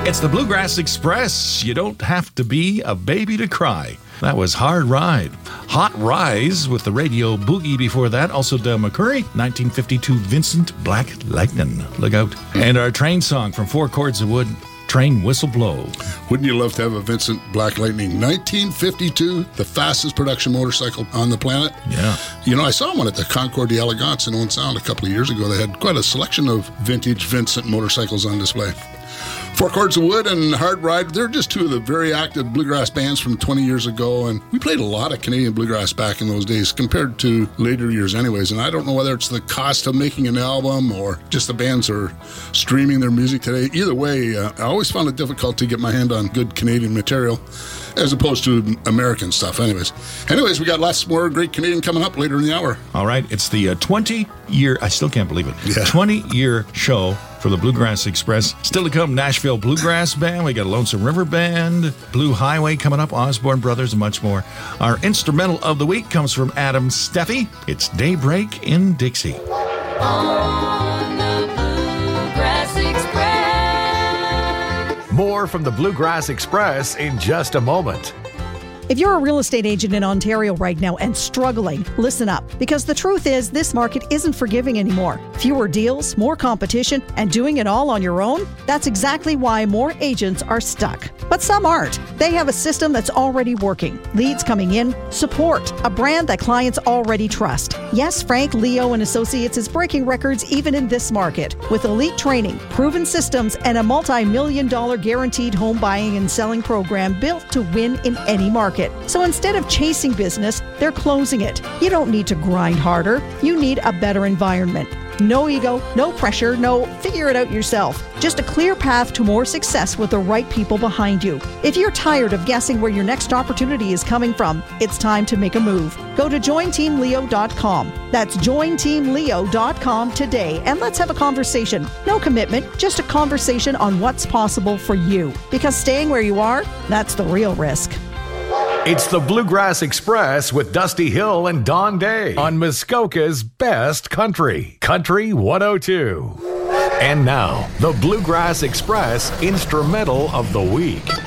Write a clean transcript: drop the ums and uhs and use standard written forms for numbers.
It's the Bluegrass Express. You don't have to be a baby to cry. That was Hard Ride. Hot Rise with the radio boogie before that. Also Del McCoury, 1952 Vincent Black Lightning. Look out. And our train song from Four Chords of Wood, Train Whistle Blow. Wouldn't you love to have a Vincent Black Lightning? 1952, the fastest production motorcycle on the planet. Yeah. You know, I saw one at the Concours d'Elegance in Owen Sound a couple of years ago. They had quite a selection of vintage Vincent motorcycles on display. Four Chords of Wood and Hard Ride, they're just two of the very active bluegrass bands from 20 years ago, and we played a lot of Canadian bluegrass back in those days compared to later years anyways, and I don't know whether it's the cost of making an album or just the bands are streaming their music today. Either way, I always found it difficult to get my hand on good Canadian material as opposed to American stuff anyways, we got lots more great Canadian coming up later in the hour. All right, it's the 20-year, I still can't believe it, Yeah. 20-year show for the Bluegrass Express. Still to come, Nashville Bluegrass Band. We got Lonesome River Band, Blue Highway coming up, Osborne Brothers, and much more. Our instrumental of the week comes from Adam Steffi. It's Daybreak in Dixie. On the Bluegrass Express. More from the Bluegrass Express in just a moment. If you're a real estate agent in Ontario right now and struggling, listen up. Because the truth is, this market isn't forgiving anymore. Fewer deals, more competition, and doing it all on your own? That's exactly why more agents are stuck. But some aren't. They have a system that's already working. Leads coming in, support, a brand that clients already trust. Yes, Frank, Leo & Associates is breaking records even in this market. With elite training, proven systems, and a multi-million-dollar guaranteed home buying and selling program built to win in any market. So instead of chasing business, they're closing it. You don't need to grind harder. You need a better environment. No ego, no pressure, no figure it out yourself. Just a clear path to more success with the right people behind you. If you're tired of guessing where your next opportunity is coming from, it's time to make a move. Go to jointeamleo.com. That's jointeamleo.com today, and let's have a conversation. No commitment, just a conversation on what's possible for you. Because staying where you are, that's the real risk. It's the Bluegrass Express with Dusty Hill and Don Day on Muskoka's Best Country, Country 102. And now, the Bluegrass Express Instrumental of the Week.